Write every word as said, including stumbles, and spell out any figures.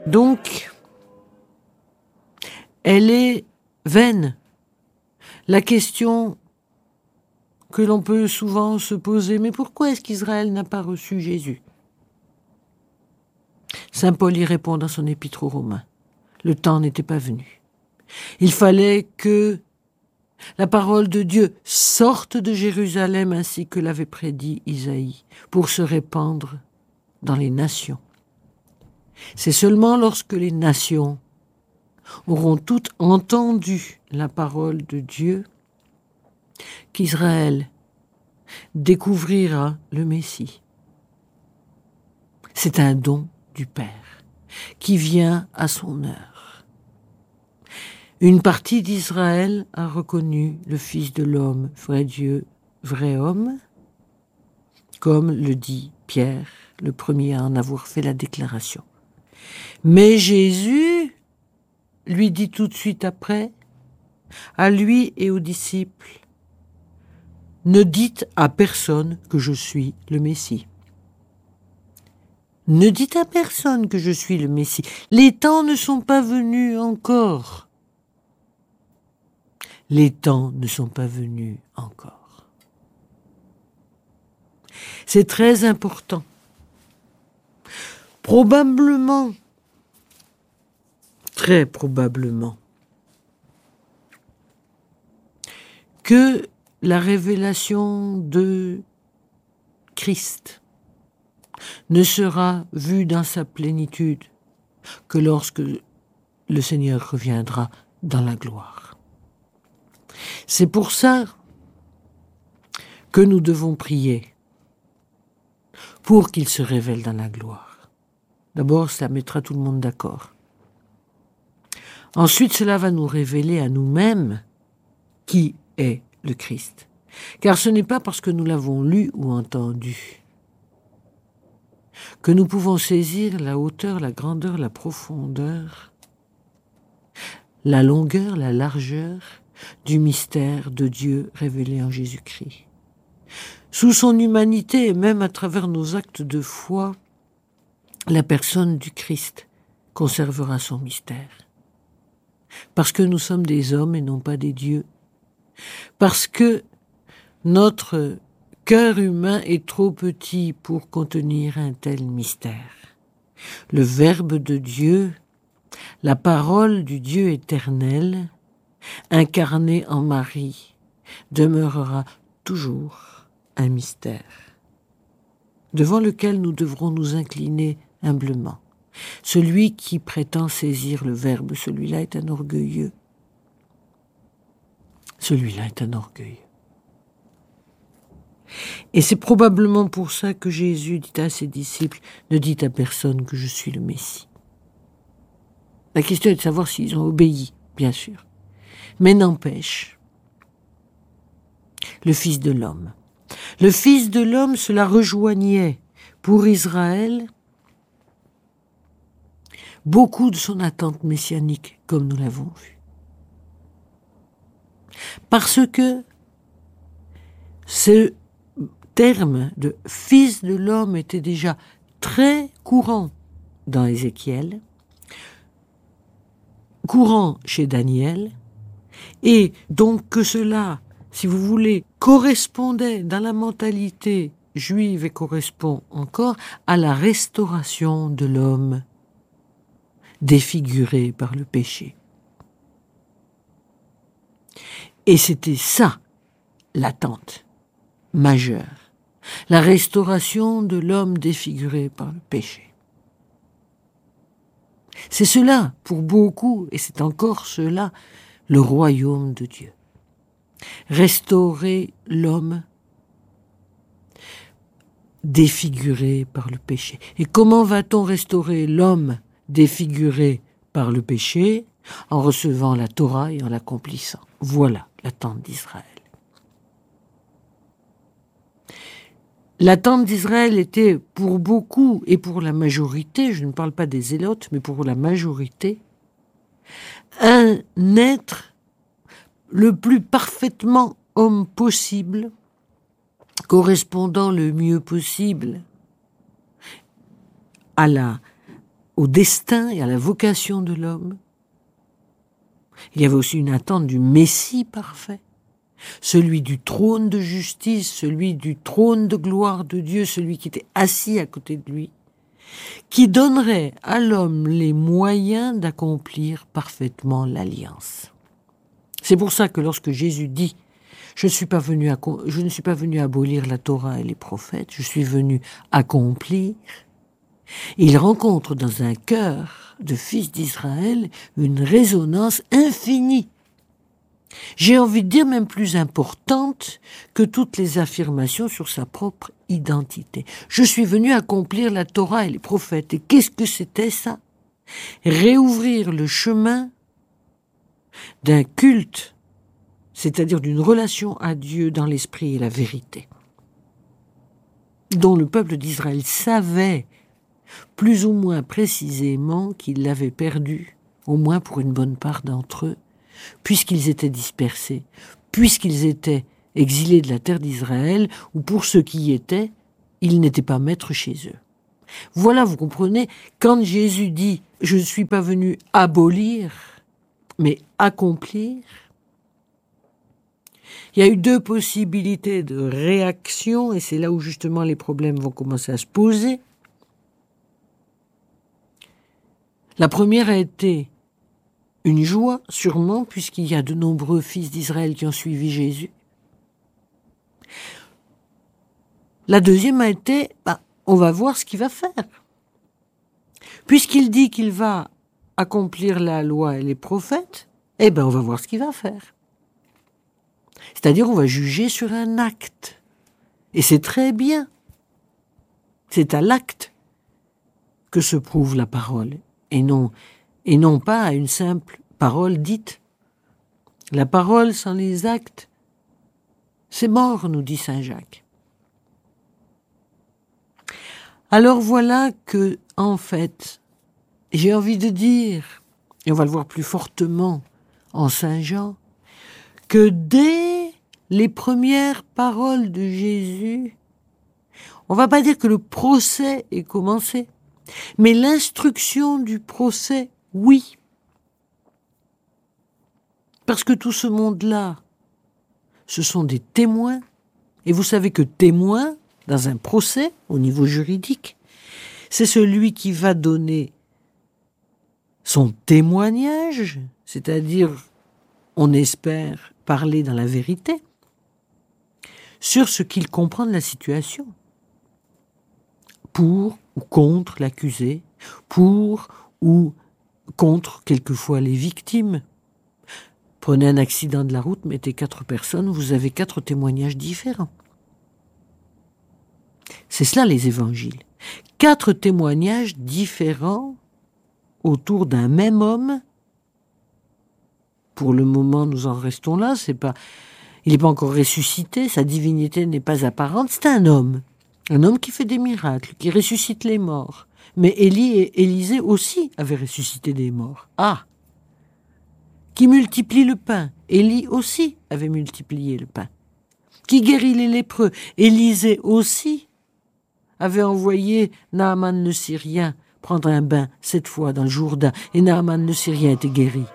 Donc, elle est vaine. La question que l'on peut souvent se poser, mais pourquoi est-ce qu'Israël n'a pas reçu Jésus ? Saint Paul y répond dans son épître aux Romains. Le temps n'était pas venu. Il fallait que la parole de Dieu sorte de Jérusalem ainsi que l'avait prédit Isaïe, pour se répandre dans les nations. C'est seulement lorsque les nations auront toutes entendu la parole de Dieu qu'Israël découvrira le Messie. C'est un don du Père qui vient à son heure. Une partie d'Israël a reconnu le Fils de l'homme, vrai Dieu, vrai homme, comme le dit Pierre, le premier à en avoir fait la déclaration. Mais Jésus lui dit tout de suite après, à lui et aux disciples, « Ne dites à personne que je suis le Messie. » Ne dites à personne que je suis le Messie. Les temps ne sont pas venus encore. Les temps ne sont pas venus encore. C'est très important. Probablement, très probablement, que la révélation de Christ ne sera vue dans sa plénitude que lorsque le Seigneur reviendra dans la gloire. C'est pour ça que nous devons prier pour qu'il se révèle dans la gloire. D'abord, ça mettra tout le monde d'accord. Ensuite, cela va nous révéler à nous-mêmes qui est le Christ. Car ce n'est pas parce que nous l'avons lu ou entendu que nous pouvons saisir la hauteur, la grandeur, la profondeur, la longueur, la largeur du mystère de Dieu révélé en Jésus-Christ. Sous son humanité et même à travers nos actes de foi, la personne du Christ conservera son mystère. Parce que nous sommes des hommes et non pas des dieux. Parce que notre cœur humain est trop petit pour contenir un tel mystère. Le Verbe de Dieu, la parole du Dieu éternel, incarné en Marie, demeurera toujours un mystère, devant lequel nous devrons nous incliner humblement. Celui qui prétend saisir le Verbe, celui-là est un orgueilleux. Celui-là est un orgueilleux. Et c'est probablement pour ça que Jésus dit à ses disciples, ne dites à personne que je suis le Messie. La question est de savoir s'ils ont obéi, bien sûr. Mais n'empêche, le Fils de l'homme. Le Fils de l'homme, cela rejoignait pour Israël beaucoup de son attente messianique, comme nous l'avons vu. Parce que ce terme de Fils de l'homme était déjà très courant dans Ézéchiel, courant chez Daniel, et donc que cela, si vous voulez, correspondait dans la mentalité juive et correspond encore à la restauration de l'homme défiguré par le péché. Et c'était ça, l'attente majeure, la restauration de l'homme défiguré par le péché. C'est cela, pour beaucoup, et c'est encore cela, le royaume de Dieu. Restaurer l'homme défiguré par le péché. Et comment va-t-on restaurer l'homme défiguré par le péché? En recevant la Torah et en l'accomplissant. Voilà l'attente d'Israël. L'attente d'Israël était pour beaucoup et pour la majorité, je ne parle pas des zélotes, mais pour la majorité, un être le plus parfaitement homme possible, correspondant le mieux possible à la au destin et à la vocation de l'homme. Il y avait aussi une attente du Messie parfait, celui du trône de justice, celui du trône de gloire de Dieu, celui qui était assis à côté de lui, qui donnerait à l'homme les moyens d'accomplir parfaitement l'alliance. C'est pour ça que lorsque Jésus dit « Je ne suis pas venu à, je ne suis pas venu abolir la Torah et les prophètes, je suis venu accomplir », il rencontre dans un cœur de fils d'Israël une résonance infinie. J'ai envie de dire même plus importante que toutes les affirmations sur sa propre identité. Je suis venu accomplir la Torah et les prophètes. Et qu'est-ce que c'était ça? Réouvrir le chemin d'un culte, c'est-à-dire d'une relation à Dieu dans l'esprit et la vérité, dont le peuple d'Israël savait plus ou moins précisément qu'il l'avait perdu, au moins pour une bonne part d'entre eux, puisqu'ils étaient dispersés, puisqu'ils étaient exilés de la terre d'Israël, ou pour ceux qui y étaient, ils n'étaient pas maîtres chez eux. Voilà, vous comprenez, quand Jésus dit « Je ne suis pas venu abolir », mais accomplir, il y a eu deux possibilités de réaction, et c'est là où justement les problèmes vont commencer à se poser. La première a été une joie, sûrement, puisqu'il y a de nombreux fils d'Israël qui ont suivi Jésus. La deuxième a été, bah, on va voir ce qu'il va faire. Puisqu'il dit qu'il va accomplir la loi et les prophètes, eh ben on va voir ce qu'il va faire. C'est-à-dire, on va juger sur un acte. Et c'est très bien. C'est à l'acte que se prouve la parole, et non, et non pas à une simple parole dite. La parole sans les actes, c'est mort, nous dit saint Jacques. Alors voilà que, en fait, j'ai envie de dire, et on va le voir plus fortement en saint Jean, que dès les premières paroles de Jésus, on ne va pas dire que le procès est commencé, mais l'instruction du procès, oui. Parce que tout ce monde-là, ce sont des témoins, et vous savez que témoin, dans un procès, au niveau juridique, c'est celui qui va donner son témoignage, c'est-à-dire, on espère parler dans la vérité, sur ce qu'il comprend de la situation, pour ou contre l'accusé, pour ou contre quelquefois les victimes. Prenez un accident de la route, mettez quatre personnes, vous avez quatre témoignages différents. C'est cela les évangiles. Quatre témoignages différents autour d'un même homme. Pour le moment, nous en restons là. C'est pas, il n'est pas encore ressuscité, sa divinité n'est pas apparente. C'est un homme, un homme qui fait des miracles, qui ressuscite les morts. Mais Élie et Élisée aussi avaient ressuscité des morts. Ah, qui multiplie le pain. Élie aussi avait multiplié le pain. Qui guérit les lépreux. Élisée aussi avait envoyé Naaman le Syrien prendre un bain, cette fois dans le Jourdain, et Naaman le Syrien était guéri.